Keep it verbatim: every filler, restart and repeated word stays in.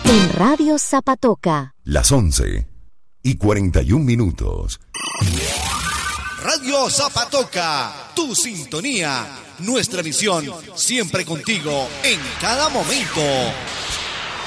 En Radio Zapatoca. Las once y cuarenta y un minutos. Radio Zapatoca, tu sintonía, nuestra misión, siempre contigo, en cada momento.